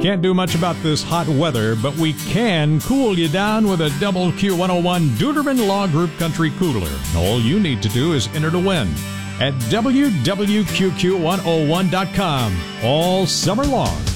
Can't do much about this hot weather, but we can cool you down with a double Q101 Duderman Law Group Country Cooler. All you need to do is enter to win at www.qqq101.com all summer long.